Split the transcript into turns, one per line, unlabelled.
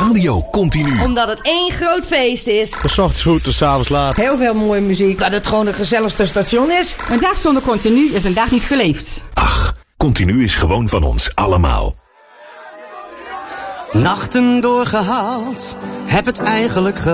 Radio Continu.
Omdat het één groot feest is.
Van 's ochtends vroeg tot 's avonds laat.
Heel veel mooie muziek. Dat het gewoon de gezelligste station is.
Een dag zonder Continu is een dag niet geleefd.
Ach, Continu is gewoon van ons allemaal.
Nachten doorgehaald, heb het eigenlijk